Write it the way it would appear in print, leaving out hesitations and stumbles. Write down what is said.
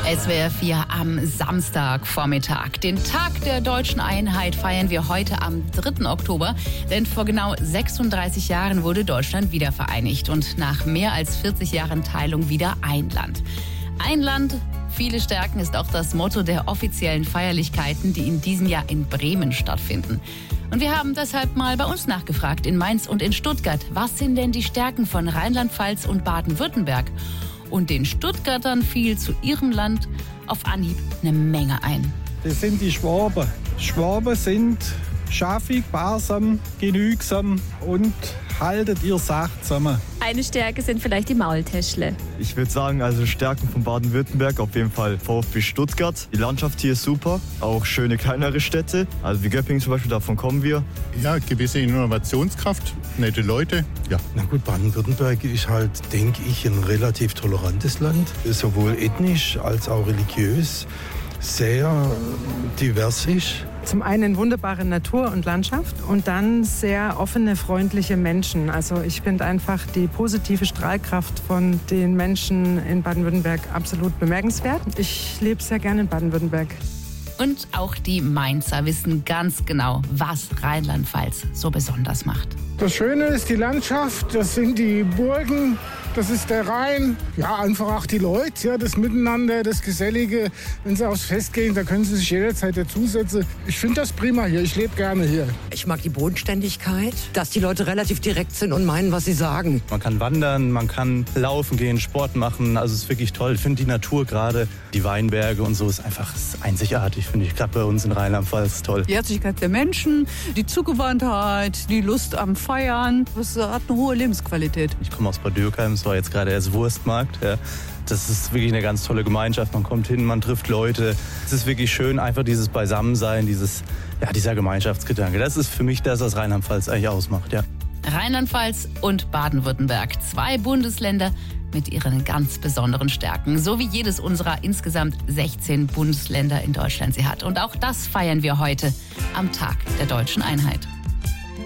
SWR 4 am Samstagvormittag. Den Tag der deutschen Einheit feiern wir heute am 3. Oktober. Denn vor genau 36 Jahren wurde Deutschland wiedervereinigt und nach mehr als 40 Jahren Teilung wieder ein Land. Ein Land, viele Stärken ist auch das Motto der offiziellen Feierlichkeiten, die in diesem Jahr in Bremen stattfinden. Und wir haben deshalb mal bei uns nachgefragt, in Mainz und in Stuttgart. Was sind denn die Stärken von Rheinland-Pfalz und Baden-Württemberg? Und den Stuttgartern fiel zu ihrem Land auf Anhieb eine Menge ein. Das sind die Schwaben. Schwaben sind schaffig, sparsam, genügsam und haltet ihr Sache zusammen. Eine Stärke sind vielleicht die Maultäschle. Ich würde sagen, also Stärken von Baden-Württemberg auf jeden Fall VfB Stuttgart. Die Landschaft hier ist super, auch schöne kleinere Städte. Also wie Göppingen zum Beispiel, davon kommen wir. Ja, gewisse Innovationskraft, nette Leute. Ja. Na gut, Baden-Württemberg ist halt, denke ich, ein relativ tolerantes Land. Sowohl ethnisch als auch religiös sehr divers ist. Zum einen wunderbare Natur und Landschaft und dann sehr offene, freundliche Menschen. Also ich finde einfach die positive Strahlkraft von den Menschen in Baden-Württemberg absolut bemerkenswert. Ich lebe sehr gerne in Baden-Württemberg. Und auch die Mainzer wissen ganz genau, was Rheinland-Pfalz so besonders macht. Das Schöne ist die Landschaft, das sind die Burgen, das ist der Rhein. Ja, einfach auch die Leute, ja, das Miteinander, das Gesellige. Wenn sie aufs Fest gehen, da können sie sich jederzeit dazusetzen. Ich finde das prima hier, ich lebe gerne hier. Ich mag die Bodenständigkeit, dass die Leute relativ direkt sind und meinen, was sie sagen. Man kann wandern, man kann laufen gehen, Sport machen, also es ist wirklich toll. Ich finde die Natur gerade, die Weinberge und so ist einfach einzigartig, finde ich. Gerade bei uns in Rheinland-Pfalz toll. Die Herzlichkeit der Menschen, die Zugewandtheit, die Lust am Feiern, das hat eine hohe Lebensqualität. Ich komme aus Bad Dürkheim, es war jetzt gerade erst Wurstmarkt. Ja. Das ist wirklich eine ganz tolle Gemeinschaft. Man kommt hin, man trifft Leute. Es ist wirklich schön, einfach dieses Beisammensein, dieser Gemeinschaftsgedanke. Das ist für mich das, was Rheinland-Pfalz eigentlich ausmacht. Ja. Rheinland-Pfalz und Baden-Württemberg, 2 Bundesländer mit ihren ganz besonderen Stärken, so wie jedes unserer insgesamt 16 Bundesländer in Deutschland sie hat. Und auch das feiern wir heute am Tag der deutschen Einheit.